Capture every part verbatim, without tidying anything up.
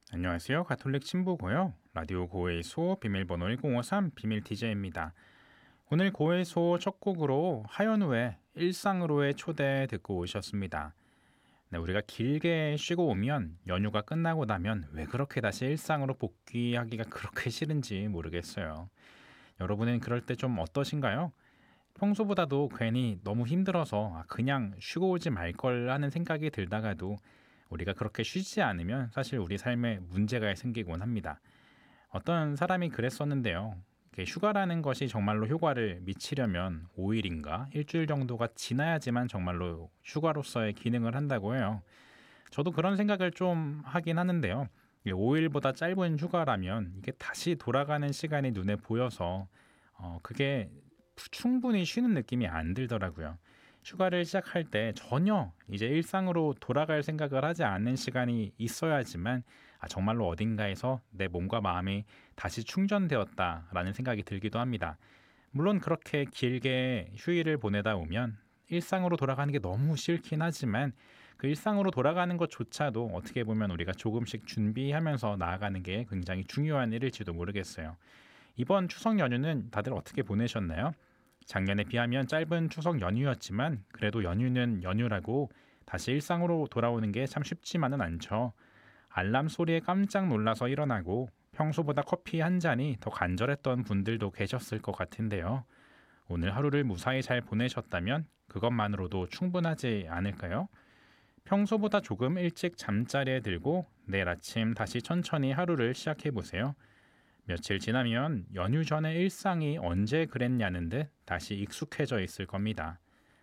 안녕하세요. 가톨릭 신부고요. 라디오 고해소 비밀번호 일공오삼 비밀 디제이입니다. 오늘 고해소 첫 곡으로 하현우의 일상으로의 초대 듣고 오셨습니다. 네, 우리가 길게 쉬고 오면 연휴가 끝나고 나면 왜 그렇게 다시 일상으로 복귀하기가 그렇게 싫은지 모르겠어요. 여러분은 그럴 때 좀 어떠신가요? 평소보다도 괜히 너무 힘들어서 아, 그냥 쉬고 오지 말걸 하는 생각이 들다가도 우리가 그렇게 쉬지 않으면 사실 우리 삶에 문제가 생기곤 합니다. 어떤 사람이 그랬었는데요. 이게 휴가라는 것이 정말로 효과를 미치려면 오 일인가 일주일 정도가 지나야지만 정말로 휴가로서의 기능을 한다고 해요. 저도 그런 생각을 좀 하긴 하는데요. 오 일보다 짧은 휴가라면 이게 다시 돌아가는 시간이 눈에 보여서 어, 그게 충분히 쉬는 느낌이 안 들더라고요. 휴가를 시작할 때 전혀 이제 일상으로 돌아갈 생각을 하지 않는 시간이 있어야지만 아, 정말로 어딘가에서 내 몸과 마음이 다시 충전되었다라는 생각이 들기도 합니다. 물론 그렇게 길게 휴일을 보내다 오면 일상으로 돌아가는 게 너무 싫긴 하지만 그 일상으로 돌아가는 것조차도 어떻게 보면 우리가 조금씩 준비하면서 나아가는 게 굉장히 중요한 일일지도 모르겠어요. 이번 추석 연휴는 다들 어떻게 보내셨나요? 작년에 비하면 짧은 추석 연휴였지만 그래도 연휴는 연휴라고 다시 일상으로 돌아오는 게 참 쉽지만은 않죠. 알람 소리에 깜짝 놀라서 일어나고 평소보다 커피 한 잔이 더 간절했던 분들도 계셨을 것 같은데요. 오늘 하루를 무사히 잘 보내셨다면 그것만으로도 충분하지 않을까요? 평소보다 조금 일찍 잠자리에 들고 내일 아침 다시 천천히 하루를 시작해 보세요. 며칠 지나면 연휴 전의 일상이 언제 그랬냐는 듯 다시 익숙해져 있을 겁니다.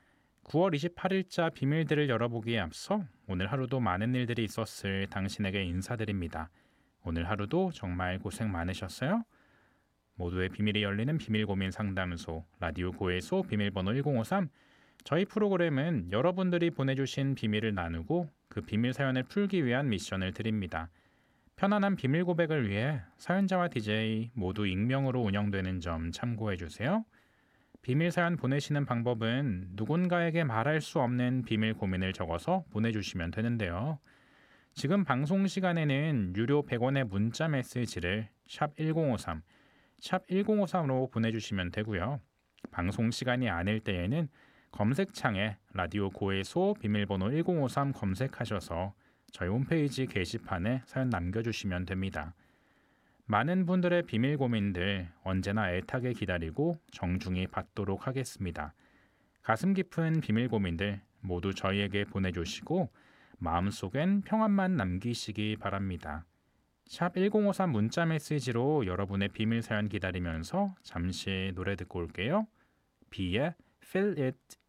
구월 이십팔일자 비밀들을 열어보기에 앞서 오늘 하루도 많은 일들이 있었을 당신에게 인사드립니다. 오늘 하루도 정말 고생 많으셨어요? 모두의 비밀이 열리는 비밀 고민 상담소 라디오 고해소 비밀번호 일공오삼. 저희 프로그램은 여러분들이 보내주신 비밀을 나누고 그 비밀 사연을 풀기 위한 미션을 드립니다. 편안한 비밀 고백을 위해 사연자와 디제이 모두 익명으로 운영되는 점 참고해 주세요. 비밀 사연 보내시는 방법은 누군가에게 말할 수 없는 비밀 고민을 적어서 보내주시면 되는데요. 지금 방송 시간에는 유료 백 원의 문자 메시지를 샵 일공오삼, 샵 일공오삼으로 보내주시면 되고요. 방송 시간이 아닐 때에는 검색창에 라디오 고해소 비밀번호 일공오삼 검색하셔서 저희 홈페이지 게시판에 사연 남겨주시면 됩니다. 많은 분들의 비밀 고민들 언제나 애타게 기다리고 정중히 받도록 하겠습니다. 가슴 깊은 비밀 고민들 모두 저희에게 보내주시고 마음속엔 평안만 남기시기 바랍니다. 샵 일공오삼 문자 메시지로 여러분의 비밀 사연 기다리면서 잠시 노래 듣고 올게요. 비의 Feel It